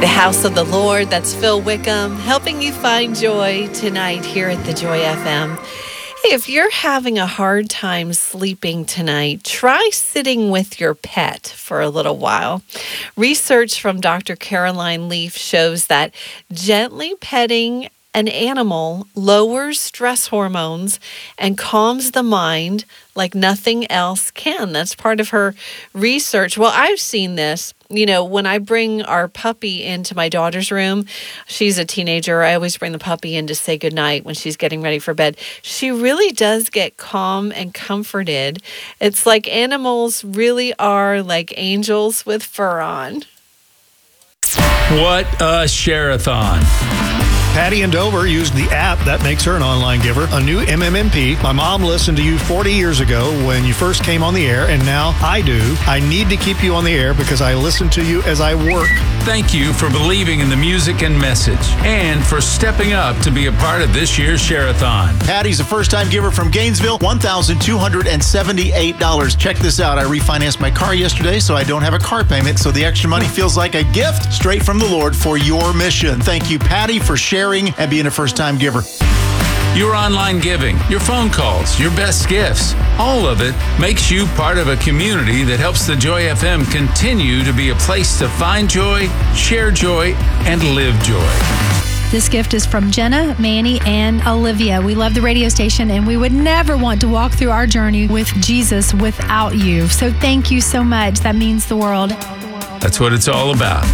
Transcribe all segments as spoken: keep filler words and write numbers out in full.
The House of the Lord. That's Phil Wickham helping you find joy tonight here at the Joy F M. Hey, if you're having a hard time sleeping tonight, try sitting with your pet for a little while. Research from Doctor Caroline Leaf shows that gently petting an animal lowers stress hormones and calms the mind like nothing else can. That's part of her research. Well, I've seen this. You know, when I bring our puppy into my daughter's room, she's a teenager. I always bring the puppy in to say goodnight when she's getting ready for bed. She really does get calm and comforted. It's like animals really are like angels with fur on. What a share-a-thon. Patty in Dover used the app that makes her an online giver, a new M M M P. My mom listened to you forty years ago when you first came on the air, and now I do. I need to keep you on the air because I listen to you as I work. Thank you for believing in the music and message, and for stepping up to be a part of this year's Share-a-thon. Patty's a first-time giver from Gainesville, one thousand two hundred seventy-eight dollars. Check this out. I refinanced my car yesterday, so I don't have a car payment, so the extra money feels like a gift straight from the Lord for your mission. Thank you, Patty, for sharing and being a first-time giver. Your online giving, your phone calls, your best gifts, all of it makes you part of a community that helps the Joy F M continue to be a place to find joy, share joy, and live joy. This gift is from Jenna, Manny, and Olivia. We love the radio station, and we would never want to walk through our journey with Jesus without you. So thank you so much. That means the world. That's what it's all about.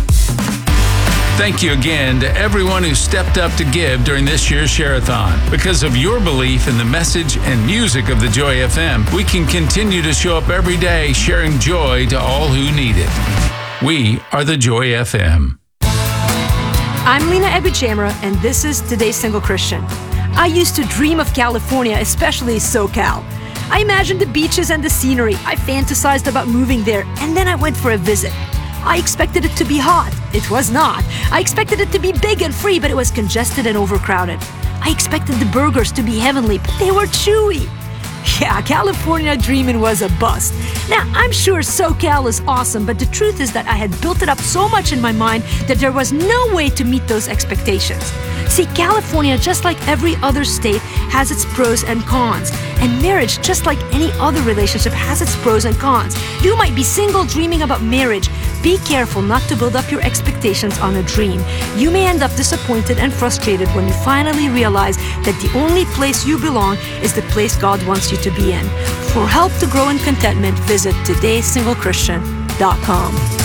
Thank you again to everyone who stepped up to give during this year's Share-a-thon. Because of your belief in the message and music of the Joy F M, we can continue to show up every day sharing joy to all who need it. We are the Joy F M. I'm Lena Ebichamera, and this is Today's Single Christian. I used to dream of California, especially SoCal. I imagined the beaches and the scenery. I fantasized about moving there, and then I went for a visit. I expected it to be hot. It was not. I expected it to be big and free, but it was congested and overcrowded. I expected the burgers to be heavenly, but they were chewy. Yeah, California dreaming was a bust. Now, I'm sure SoCal is awesome, but the truth is that I had built it up so much in my mind that there was no way to meet those expectations. See, California, just like every other state, has its pros and cons. And marriage, just like any other relationship, has its pros and cons. You might be single dreaming about marriage. Be careful not to build up your expectations on a dream. You may end up disappointed and frustrated when you finally realize that the only place you belong is the place God wants you to be in. For help to grow in contentment, visit today single christian dot com.